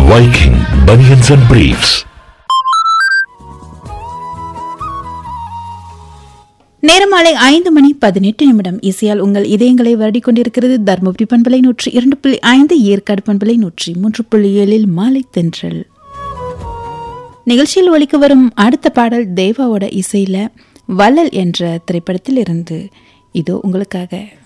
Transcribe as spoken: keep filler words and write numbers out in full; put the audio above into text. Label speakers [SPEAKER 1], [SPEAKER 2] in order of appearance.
[SPEAKER 1] Viking Bunions and Briefs.
[SPEAKER 2] நேரம் மாலை ஐந்து மணி பதினெட்டு நிமிடம். இசையால் உங்கள் இதயங்களை வருடிக் கொண்டிருக்கிறது தர்மபுரி பண்பலை நூற்றி இரண்டு புள்ளி ஐந்து, ஏற்காடு பண்பலை நூற்றி மூன்று புள்ளி ஏழில் மாலை தென்றல் நிகழ்ச்சியில் ஒலிக்க வரும் அடுத்த பாடல் தேவாவோட இசையில வள்ளல் என்ற திரைப்படத்தில் இருந்து இதோ உங்களுக்காக.